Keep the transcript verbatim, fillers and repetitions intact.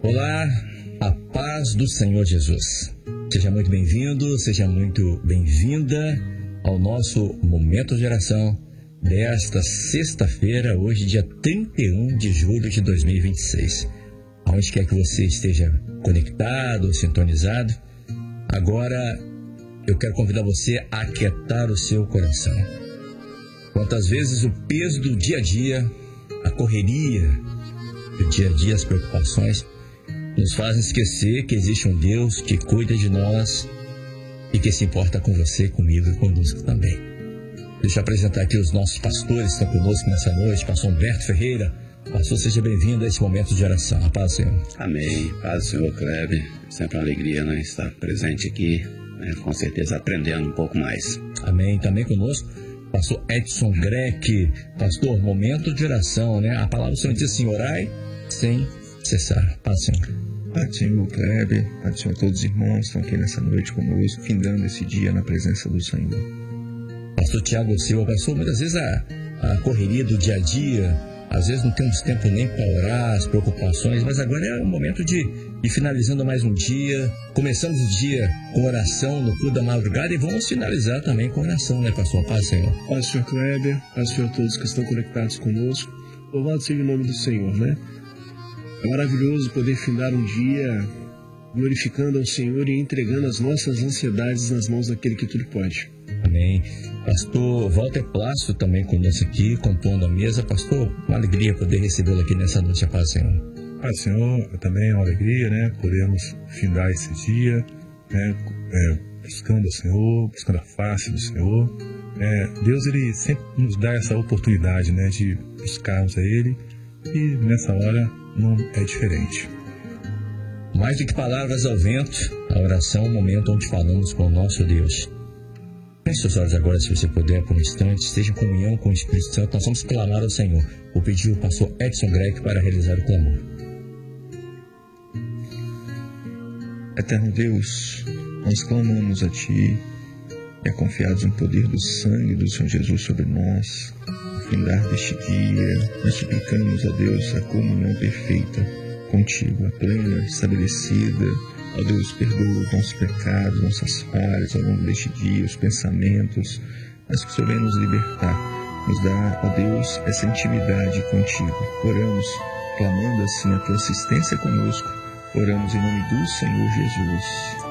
Olá, a paz do Senhor Jesus. Seja muito bem-vindo, seja muito bem-vinda ao nosso Momento de Oração desta sexta-feira, hoje dia trinta e um de julho de dois mil e vinte e seis. Aonde quer que você esteja conectado, sintonizado, agora eu quero convidar você a aquietar o seu coração. Quantas vezes o peso do dia a dia, a correria do dia a dia, as preocupações, nos fazem esquecer que existe um Deus que cuida de nós e que se importa com você, comigo e conosco também. Deixa eu apresentar aqui os nossos pastores que estão conosco nessa noite. Pastor Humberto Ferreira. Pastor, seja bem-vindo a esse momento de oração. A paz, Senhor. Amém. Paz, Senhor Kleber. Sempre uma alegria, né, estar presente aqui, né, com certeza aprendendo um pouco mais. Amém. Também conosco, Pastor Edson Greck. Pastor, momento de oração, né? A palavra do Senhor diz assim: orai sem cessar. Paz, Senhor. Paz, Senhor Kleber. Paz, Senhor, todos os irmãos que estão aqui nessa noite conosco, findando esse dia na presença do Senhor. Pastor Tiago Silva. Pastor, muitas vezes a, a correria do dia a dia, às vezes não temos tempo nem para orar, as preocupações, mas agora é o momento de ir finalizando mais um dia. Começamos o dia com oração no culto da madrugada e vamos finalizar também com oração, né, Pastor? Paz, Senhor. Paz, Senhor Kleber. Paz, Senhor, todos que estão conectados conosco. Louvado seja o nome do Senhor, né? É maravilhoso poder findar um dia glorificando ao Senhor e entregando as nossas ansiedades nas mãos daquele que tudo pode. Amém. Pastor Walter Plácido também conosco aqui, compondo a mesa. Pastor, uma alegria poder recebê-lo aqui nessa noite. A paz, Senhor. Paz, Senhor, também é uma alegria, né? Podemos findar esse dia, né? É, buscando o Senhor, buscando a face do Senhor. É, Deus, Ele sempre nos dá essa oportunidade, né? De buscarmos a Ele, e nessa hora não é diferente. Mais do que palavras ao vento, a oração é o momento onde falamos com o nosso Deus. Feche seus olhos agora, se você puder, por um instante. Esteja em comunhão com o Espírito Santo. Nós vamos clamar ao Senhor. Vou pedir o pastor Edson Greck para realizar o clamor. Eterno Deus, nós clamamos a Ti, e é confiados no poder do sangue do Senhor Jesus sobre nós. No findar deste dia, nós suplicamos a Deus a comunhão perfeita contigo, a plena, estabelecida. Ó Deus, perdoa os nossos pecados, nossas falhas ao longo deste dia, os pensamentos, mas que o Senhor venha nos libertar, nos dá, ó Deus, essa intimidade contigo. Oramos, clamando assim a tua assistência conosco, oramos em nome do Senhor Jesus.